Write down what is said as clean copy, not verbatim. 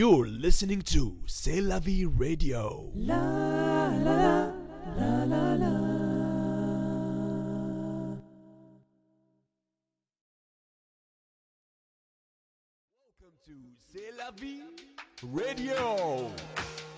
You're listening to C'est la vie radio. Welcome to C'est la vie radio.